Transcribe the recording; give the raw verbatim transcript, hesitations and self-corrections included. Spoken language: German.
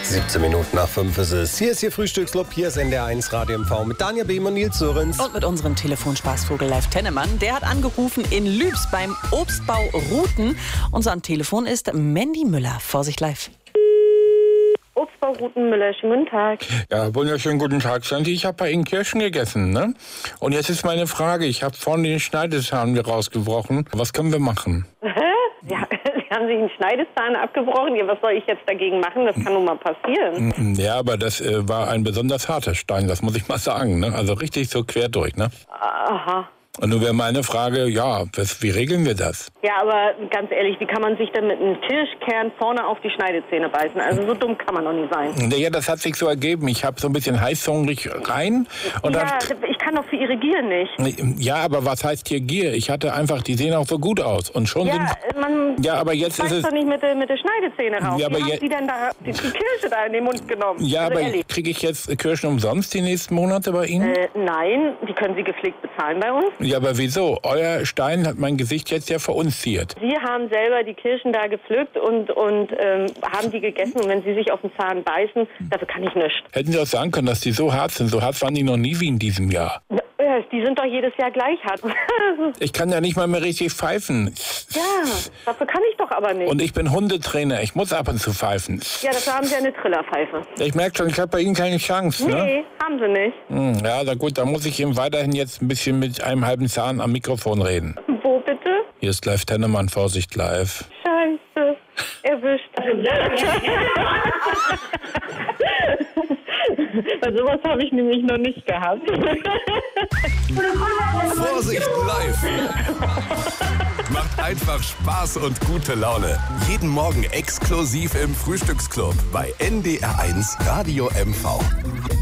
siebzehn Minuten nach fünf ist es. Hier ist Ihr Frühstücksclub, hier ist N D R eins Radio M V mit Danja Behm und Nils Sörensen. Und mit unserem Telefonspaßvogel Live Tennemann. Der hat angerufen in Lübs beim Obstbau Ruten. Unser am Telefon ist Mandy Müller. Vorsicht live. Obstbau Ruten Müller, schönen guten Tag. Ja, wunderschönen guten Tag, Sandy. Ich habe bei Ihnen Kirschen gegessen, ne? Und jetzt ist meine Frage, ich habe vorne den Schneidezahn mir rausgebrochen. Was können wir machen? Hä? Ja, Sie haben sich einen Schneidezahn abgebrochen. Ja, was soll ich jetzt dagegen machen? Das kann nun mal passieren. Ja, aber das äh, war ein besonders harter Stein, das muss ich mal sagen, ne? Also richtig so quer durch, ne? Aha. Und nun wäre meine Frage, ja, was, wie regeln wir das? Ja, aber ganz ehrlich, wie kann man sich denn mit einem Kirschkern vorne auf die Schneidezähne beißen? Also so dumm kann man doch nicht sein. Ja, das hat sich so ergeben. Ich habe so ein bisschen heißhungrig rein. Und ja, dann, ich kann doch für Ihre Gier nicht. ja, aber was heißt hier Gier? Ich hatte einfach, die sehen auch so gut aus. Und schon Ja, sind, man ja, aber jetzt ist beißt es... doch nicht mit der, mit der Schneidezähne raus. Ja, aber wie haben je- Sie denn da die, die Kirsche da in den Mund genommen? Ja, also aber ehrlich. kriege ich jetzt Kirschen umsonst die nächsten Monate bei Ihnen? Äh, nein, die können Sie gepflegt bezahlen bei uns. Ja, aber wieso? Euer Stein hat mein Gesicht jetzt ja verunziert. Sie haben selber die Kirschen da gepflückt und, und ähm, haben die gegessen. Und wenn Sie sich auf den Zahn beißen, dafür kann ich nichts. Hätten Sie auch sagen können, dass die so hart sind. So hart waren die noch nie wie in diesem Jahr. Ja, die sind doch jedes Jahr gleich hart. Ich kann ja nicht mal mehr richtig pfeifen. Ja, dafür kann ich doch aber nicht. Und ich bin Hundetrainer. Ich muss ab und zu pfeifen. Ja, dafür haben Sie eine Trillerpfeife. Ich merke schon, ich habe bei Ihnen keine Chance. Ne? Nee, haben Sie nicht. Hm, ja, na gut, dann muss ich eben weiterhin jetzt ein bisschen mit einem halben Zahn am Mikrofon reden. Wo bitte? Hier ist Live Tennemann, Vorsicht live. Scheiße, erwischt. Weil sowas habe ich nämlich noch nicht gehabt. Vorsicht live! Macht einfach Spaß und gute Laune. Jeden Morgen exklusiv im Frühstücksclub bei N D R eins Radio M V.